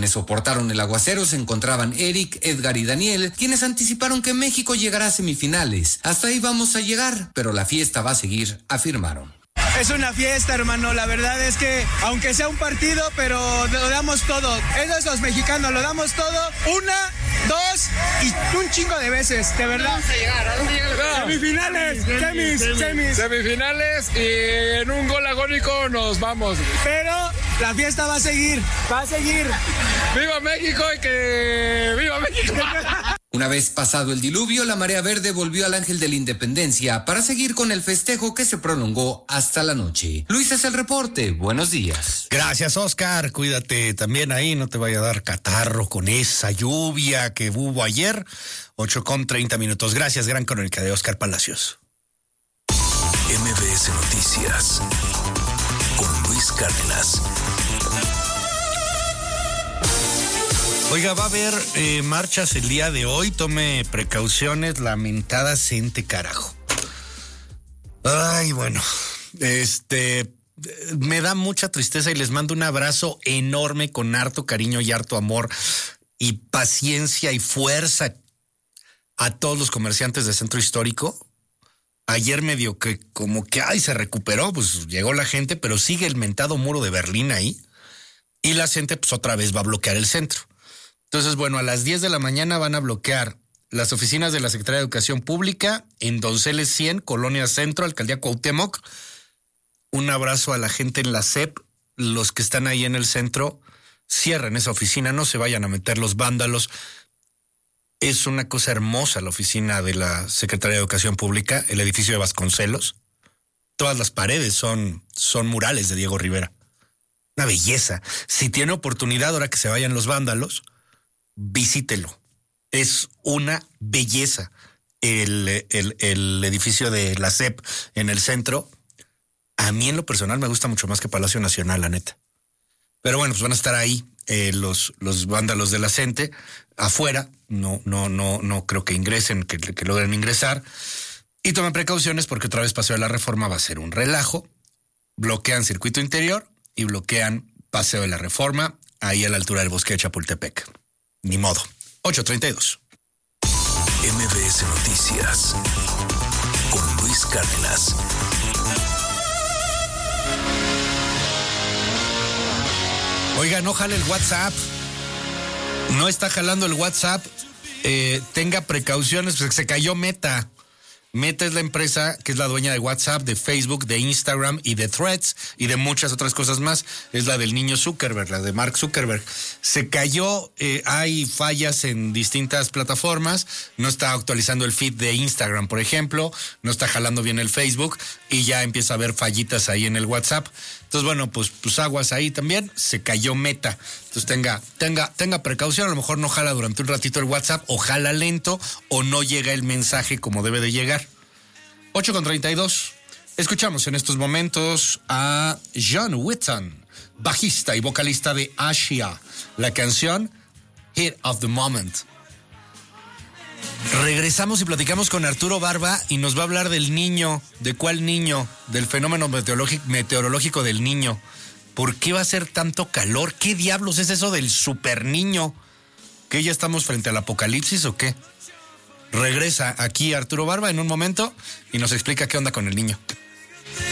quienes soportaron el aguacero se encontraban Eric, Edgar y Daniel, quienes anticiparon que México llegará a semifinales. Hasta ahí vamos a llegar, pero la fiesta va a seguir, afirmaron. Es una fiesta, hermano, la verdad es que aunque sea un partido, pero lo damos todo. Eso es los mexicanos, lo damos todo, 1, 2 y un chingo de veces, de verdad. Vamos a llegar, ¿a dónde llega? Semifinales y en un gol agónico nos vamos. Pero la fiesta va a seguir. ¡Viva México y que viva México! Una vez pasado el diluvio, la marea verde volvió al Ángel de la Independencia para seguir con el festejo que se prolongó hasta la noche. Luis es el reporte. Buenos días. Gracias, Oscar. Cuídate también ahí, no te vaya a dar catarro con esa lluvia que hubo ayer. 8:30. Gracias, gran crónica de Oscar Palacios. MBS Noticias con Luis Cárdenas. Oiga, va a haber marchas el día de hoy. Tome precauciones, lamentada gente, carajo. Ay, bueno, me da mucha tristeza y les mando un abrazo enorme con harto cariño y harto amor y paciencia y fuerza a todos los comerciantes del centro histórico. Ayer medio que como que se recuperó, pues llegó la gente, pero sigue el mentado muro de Berlín ahí y la gente pues otra vez va a bloquear el centro. Entonces, bueno, a las 10 de la mañana van a bloquear las oficinas de la Secretaría de Educación Pública en Donceles 100, Colonia Centro, Alcaldía Cuauhtémoc. Un abrazo a la gente en la SEP. Los que están ahí en el centro, cierren esa oficina, no se vayan a meter los vándalos. Es una cosa hermosa la oficina de la Secretaría de Educación Pública, el edificio de Vasconcelos. Todas las paredes son murales de Diego Rivera. Una belleza. Si tiene oportunidad ahora que se vayan los vándalos, visítelo. Es una belleza el edificio de la SEP en el centro. A mí en lo personal me gusta mucho más que Palacio Nacional, la neta. Pero bueno, pues van a estar ahí los vándalos de la CENTE afuera. No creo que ingresen, que logren ingresar. Y tomen precauciones porque otra vez Paseo de la Reforma va a ser un relajo. Bloquean circuito interior y bloquean Paseo de la Reforma ahí a la altura del bosque de Chapultepec. Ni modo. 8:32. MBS Noticias con Luis Cárdenas. Oiga, no jale el WhatsApp. No está jalando el WhatsApp. Tenga precauciones, pues se cayó Meta. Meta es la empresa que es la dueña de WhatsApp, de Facebook, de Instagram y de Threads y de muchas otras cosas más. Es la del niño Zuckerberg, la de Mark Zuckerberg. Se cayó, hay fallas en distintas plataformas. No está actualizando el feed de Instagram, por ejemplo. No está jalando bien el Facebook y ya empieza a haber fallitas ahí en el WhatsApp. Entonces, bueno, pues aguas ahí también. Se cayó Meta. Entonces tenga precaución. A lo mejor no jala durante un ratito el WhatsApp, o jala lento, o no llega el mensaje como debe de llegar. 8:32. Escuchamos en estos momentos a John Whitton, bajista y vocalista de Asia. La canción Hit of the Moment. Regresamos y platicamos con Arturo Barba y nos va a hablar del niño. ¿De cuál niño? Del fenómeno meteorológico del niño. ¿Por qué va a ser tanto calor? ¿Qué diablos es eso del super niño? ¿Que ya estamos frente al apocalipsis o qué? Regresa aquí Arturo Barba en un momento y nos explica qué onda con el niño.